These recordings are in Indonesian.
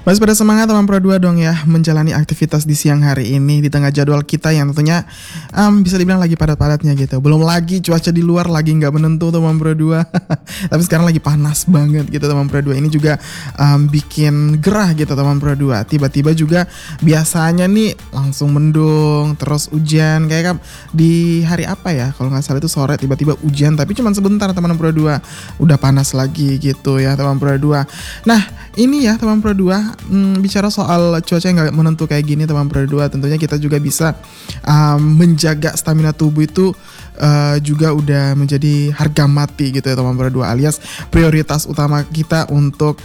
Masih pada semangat teman Pro 2 dong ya menjalani aktivitas di siang hari ini di tengah jadwal kita yang tentunya bisa dibilang lagi padat-padatnya gitu. Belum lagi cuaca di luar lagi nggak menentu teman Pro 2. Tapi sekarang lagi panas banget gitu teman Pro 2. Ini juga bikin gerah gitu teman Pro 2. Tiba-tiba juga biasanya nih langsung mendung, terus hujan kayak kan di hari apa ya? Kalau nggak salah itu sore tiba-tiba hujan tapi cuma sebentar teman Pro 2. Udah panas lagi gitu ya teman Pro 2. Nah, ini ya teman Pro 2, bicara soal cuaca yang gak menentu kayak gini teman Pro 2, tentunya kita juga bisa menjaga stamina tubuh itu juga udah menjadi harga mati gitu ya teman Pro 2, alias prioritas utama kita untuk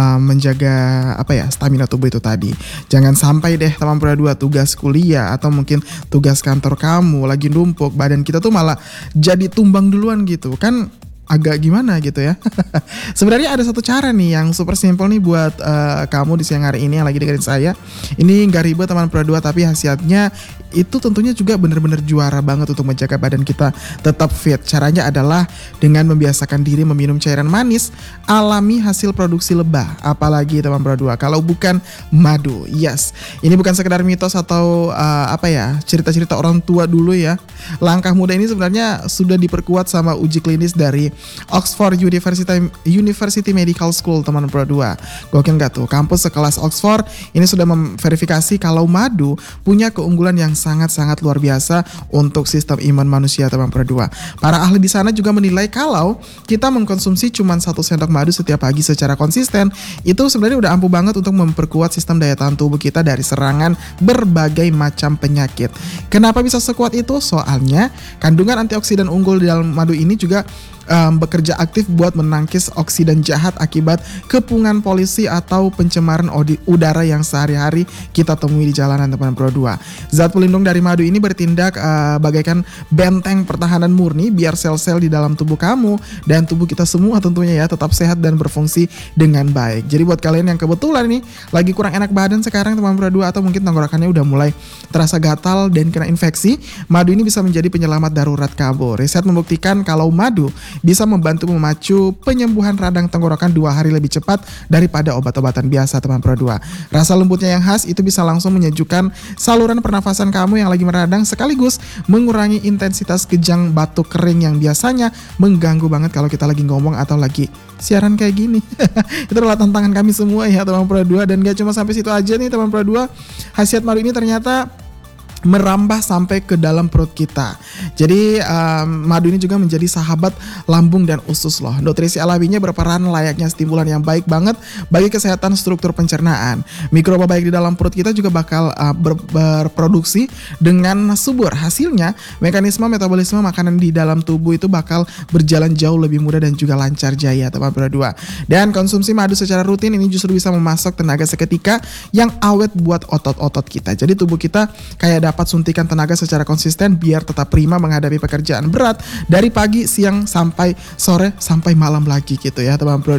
menjaga stamina tubuh itu tadi. Jangan sampai deh teman Pro 2 tugas kuliah atau mungkin tugas kantor kamu lagi numpuk, badan kita tuh malah jadi tumbang duluan gitu kan. Agak gimana gitu ya. Sebenarnya ada satu cara nih yang super simple nih buat kamu di siang hari ini yang lagi dengerin saya. Ini gak ribet teman Pro 2, tapi khasiatnya itu tentunya juga bener-bener juara banget untuk menjaga badan kita tetap fit. Caranya adalah dengan membiasakan diri meminum cairan manis alami hasil produksi lebah. Apalagi teman Pro 2 kalau bukan madu. Yes, ini bukan sekedar mitos atau cerita-cerita orang tua dulu ya. Langkah muda ini sebenarnya sudah diperkuat sama uji klinis dari Oxford University Medical School teman Pro 2. Gokil gak tuh? Kampus sekelas Oxford ini sudah memverifikasi kalau madu punya keunggulan yang sangat-sangat luar biasa untuk sistem imun manusia teman Pro 2. Para ahli di sana juga menilai kalau kita mengkonsumsi cuma 1 sendok madu setiap pagi secara konsisten, itu sebenarnya udah ampuh banget untuk memperkuat sistem daya tahan tubuh kita dari serangan berbagai macam penyakit. Kenapa bisa sekuat itu? Soalnya kandungan antioksidan unggul di dalam madu ini juga bekerja aktif buat menangkis oksidan jahat akibat kepungan polusi atau pencemaran udara yang sehari-hari kita temui di jalanan teman Pro 2. Zat pelindung dari madu ini bertindak bagaikan benteng pertahanan murni biar sel-sel di dalam tubuh kamu dan tubuh kita semua tentunya ya tetap sehat dan berfungsi dengan baik. Jadi buat kalian yang kebetulan nih lagi kurang enak badan sekarang teman Pro 2 atau mungkin tenggorokannya udah mulai terasa gatal dan kena infeksi, madu ini bisa menjadi penyelamat darurat kamu. Riset membuktikan kalau madu bisa membantu memacu penyembuhan radang tenggorokan 2 hari lebih cepat daripada obat-obatan biasa teman Pro 2. Rasa lembutnya yang khas itu bisa langsung menyejukkan saluran pernafasan kamu yang lagi meradang sekaligus mengurangi intensitas kejang batuk kering yang biasanya mengganggu banget kalau kita lagi ngomong atau lagi siaran kayak gini. Itu adalah tantangan kami semua ya teman Pro 2, dan gak cuma sampai situ aja nih teman Pro 2. Khasiat madu ini ternyata merambah sampai ke dalam perut kita. Jadi madu ini juga menjadi sahabat lambung dan usus loh. Nutrisi alaminya berperan layaknya stimulan yang baik banget bagi kesehatan struktur pencernaan. Mikroba baik di dalam perut kita juga bakal berproduksi dengan subur. Hasilnya mekanisme metabolisme makanan di dalam tubuh itu bakal berjalan jauh lebih mudah dan juga lancar jaya teman Pro 2. Dan konsumsi madu secara rutin ini justru bisa memasok tenaga seketika yang awet buat otot-otot kita. Jadi tubuh kita kayak dapat suntikan tenaga secara konsisten biar tetap prima menghadapi pekerjaan berat dari pagi, siang, sampai sore, sampai malam lagi gitu ya teman Pro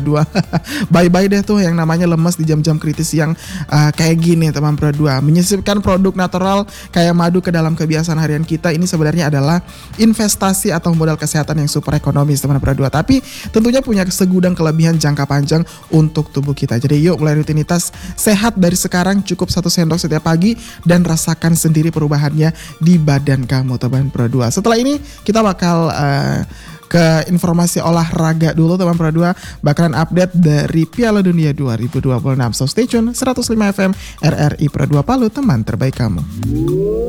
2. Bye-bye deh tuh yang namanya lemes di jam-jam kritis yang kayak gini teman Pro 2. Menyisipkan produk natural kayak madu ke dalam kebiasaan harian kita ini sebenarnya adalah investasi atau modal kesehatan yang super ekonomis teman Pro 2. Tapi tentunya punya segudang kelebihan jangka panjang untuk tubuh kita. Jadi yuk mulai rutinitas sehat dari sekarang, cukup 1 sendok setiap pagi dan rasakan sendiri perubahannya di badan kamu teman Pro 2. Setelah ini kita bakal ke informasi olahraga dulu teman Pro 2, bakalan update dari Piala Dunia 2026. So stay tune 105 FM RRI Pro 2 Palu, teman terbaik kamu.